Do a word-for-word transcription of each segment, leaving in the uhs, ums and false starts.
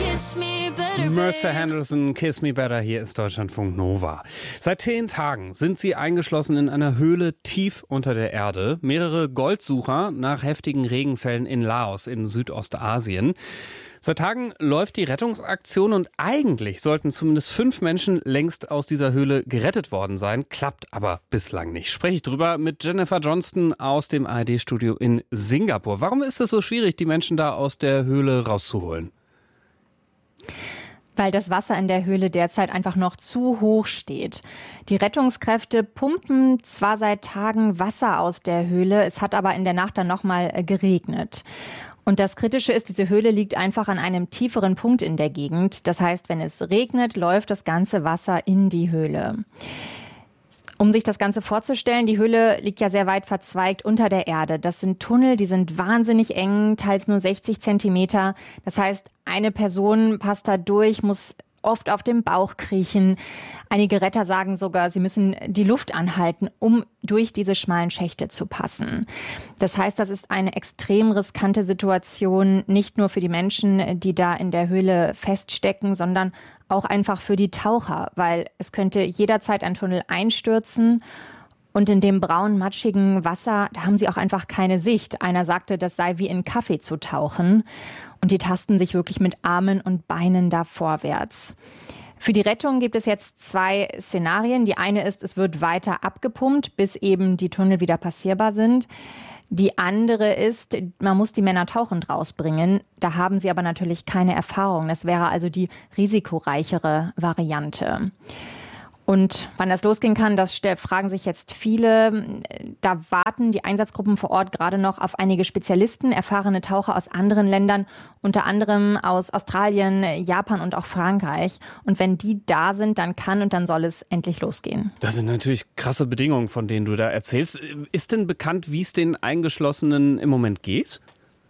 Mercer Henderson, Kiss Me Better, hier ist Deutschlandfunk Nova. Seit zehn Tagen sind sie eingeschlossen in einer Höhle tief unter der Erde. Mehrere Goldsucher nach heftigen Regenfällen in Laos in Südostasien. Seit Tagen läuft die Rettungsaktion und eigentlich sollten zumindest fünf Menschen längst aus dieser Höhle gerettet worden sein. Klappt aber bislang nicht. Spreche ich drüber mit Jennifer Johnston aus dem A R D-Studio in Singapur. Warum ist es so schwierig, die Menschen da aus der Höhle rauszuholen? Weil das Wasser in der Höhle derzeit einfach noch zu hoch steht. Die Rettungskräfte pumpen zwar seit Tagen Wasser aus der Höhle, es hat aber in der Nacht dann nochmal geregnet. Und das Kritische ist, diese Höhle liegt einfach an einem tieferen Punkt in der Gegend. Das heißt, wenn es regnet, läuft das ganze Wasser in die Höhle. Um sich das Ganze vorzustellen, die Höhle liegt ja sehr weit verzweigt unter der Erde. Das sind Tunnel, die sind wahnsinnig eng, teils nur sechzig Zentimeter. Das heißt, eine Person passt da durch, muss oft auf dem Bauch kriechen. Einige Retter sagen sogar, sie müssen die Luft anhalten, um durch diese schmalen Schächte zu passen. Das heißt, das ist eine extrem riskante Situation, nicht nur für die Menschen, die da in der Höhle feststecken, sondern auch einfach für die Taucher, weil es könnte jederzeit ein Tunnel einstürzen. Und in dem braunen, matschigen Wasser, da haben sie auch einfach keine Sicht. Einer sagte, das sei wie in Kaffee zu tauchen. Und die tasten sich wirklich mit Armen und Beinen da vorwärts. Für die Rettung gibt es jetzt zwei Szenarien. Die eine ist, es wird weiter abgepumpt, bis eben die Tunnel wieder passierbar sind. Die andere ist, man muss die Männer tauchend rausbringen. Da haben sie aber natürlich keine Erfahrung. Das wäre also die risikoreichere Variante. Und wann das losgehen kann, das fragen sich jetzt viele. Da warten die Einsatzgruppen vor Ort gerade noch auf einige Spezialisten, erfahrene Taucher aus anderen Ländern, unter anderem aus Australien, Japan und auch Frankreich. Und wenn die da sind, dann kann und dann soll es endlich losgehen. Das sind natürlich krasse Bedingungen, von denen du da erzählst. Ist denn bekannt, wie es den Eingeschlossenen im Moment geht?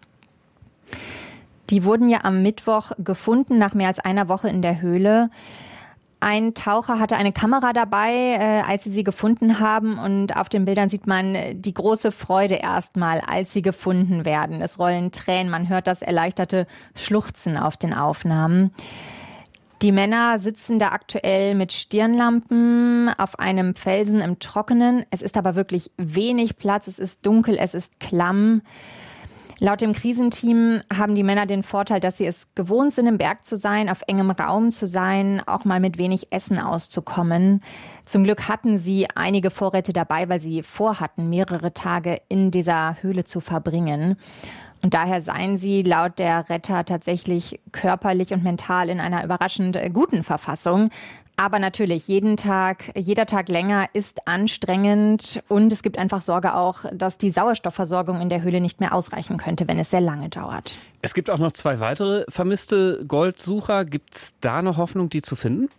Die wurden ja am Mittwoch gefunden, nach mehr als einer Woche in der Höhle. Ein Taucher hatte eine Kamera dabei, äh, als sie sie gefunden haben. Und auf den Bildern sieht man die große Freude erstmal, als sie gefunden werden. Es rollen Tränen, man hört das erleichterte Schluchzen auf den Aufnahmen. Die Männer sitzen da aktuell mit Stirnlampen auf einem Felsen im Trockenen. Es ist aber wirklich wenig Platz, es ist dunkel, es ist klamm. Laut dem Krisenteam haben die Männer den Vorteil, dass sie es gewohnt sind, im Berg zu sein, auf engem Raum zu sein, auch mal mit wenig Essen auszukommen. Zum Glück hatten sie einige Vorräte dabei, weil sie vorhatten, mehrere Tage in dieser Höhle zu verbringen. Und daher seien sie laut der Retter tatsächlich körperlich und mental in einer überraschend guten Verfassung. Aber natürlich, jeden Tag, jeder Tag länger ist anstrengend und es gibt einfach Sorge auch, dass die Sauerstoffversorgung in der Höhle nicht mehr ausreichen könnte, wenn es sehr lange dauert. Es gibt auch noch zwei weitere vermisste Goldsucher. Gibt es da noch Hoffnung, die zu finden?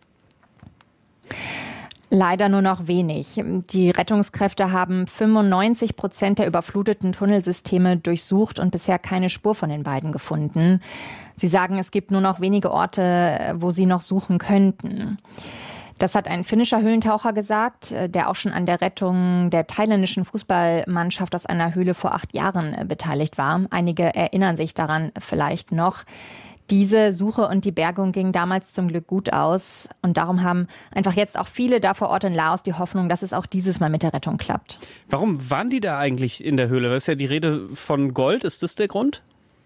Leider nur noch wenig. Die Rettungskräfte haben fünfundneunzig Prozent der überfluteten Tunnelsysteme durchsucht und bisher keine Spur von den beiden gefunden. Sie sagen, es gibt nur noch wenige Orte, wo sie noch suchen könnten. Das hat ein finnischer Höhlentaucher gesagt, der auch schon an der Rettung der thailändischen Fußballmannschaft aus einer Höhle vor acht Jahren beteiligt war. Einige erinnern sich daran vielleicht noch. Diese Suche und die Bergung ging damals zum Glück gut aus. Und darum haben einfach jetzt auch viele da vor Ort in Laos die Hoffnung, dass es auch dieses Mal mit der Rettung klappt. Warum waren die da eigentlich in der Höhle? Das ist ja die Rede von Gold. Ist das der Grund?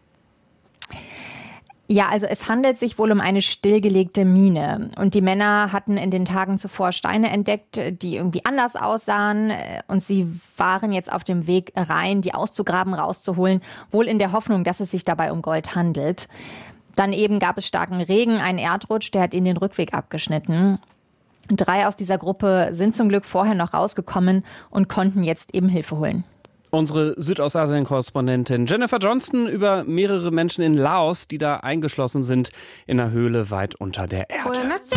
Ja, also es handelt sich wohl um eine stillgelegte Mine. Und die Männer hatten in den Tagen zuvor Steine entdeckt, die irgendwie anders aussahen. Und sie waren jetzt auf dem Weg rein, die auszugraben, rauszuholen, wohl in der Hoffnung, dass es sich dabei um Gold handelt. Dann eben gab es starken Regen, einen Erdrutsch, der hat ihnen den Rückweg abgeschnitten. Drei aus dieser Gruppe sind zum Glück vorher noch rausgekommen und konnten jetzt eben Hilfe holen. Unsere Südostasien-Korrespondentin Jennifer Johnston über mehrere Menschen in Laos, die da eingeschlossen sind in einer Höhle weit unter der Erde.